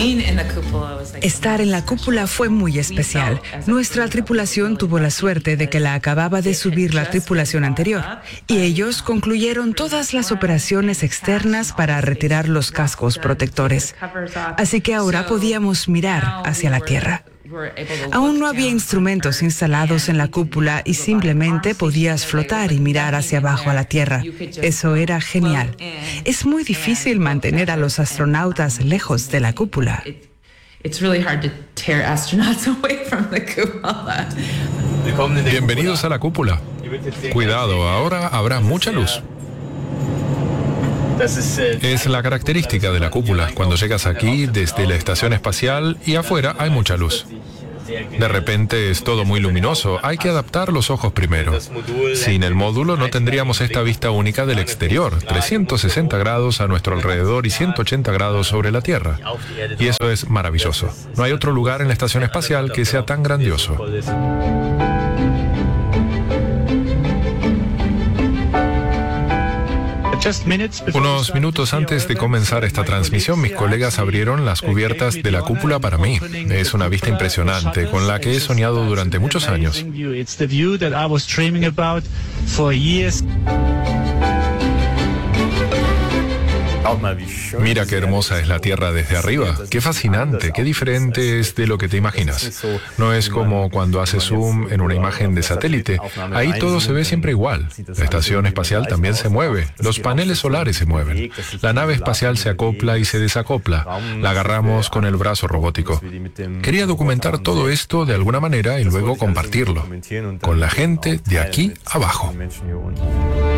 Estar en la cúpula fue muy especial. Nuestra tripulación tuvo la suerte de que la acababa de subir la tripulación anterior y ellos concluyeron todas las operaciones externas para retirar los cascos protectores. Así que ahora podíamos mirar hacia la Tierra. Aún no había instrumentos instalados en la cúpula y simplemente podías flotar y mirar hacia abajo a la Tierra. Eso era genial. Es muy difícil mantener a los astronautas lejos de la cúpula. Bienvenidos a la cúpula. Cuidado, ahora habrá mucha luz. Es la característica de la cúpula. Cuando llegas aquí, desde la estación espacial y afuera hay mucha luz. De repente es todo muy luminoso. Hay que adaptar los ojos primero. Sin el módulo no tendríamos esta vista única del exterior, 360 grados a nuestro alrededor y 180 grados sobre la Tierra. Y eso es maravilloso. No hay otro lugar en la estación espacial que sea tan grandioso. Unos minutos antes de comenzar esta transmisión, mis colegas abrieron las cubiertas de la cúpula para mí. Es una vista impresionante, con la que he soñado durante muchos años. Mira qué hermosa es la Tierra desde arriba. Qué fascinante, qué diferente es de lo que te imaginas. No es como cuando haces zoom en una imagen de satélite. Ahí todo se ve siempre igual. La estación espacial también se mueve. Los paneles solares se mueven. La nave espacial se acopla y se desacopla. La agarramos con el brazo robótico. Quería documentar todo esto de alguna manera y luego compartirlo con la gente de aquí abajo.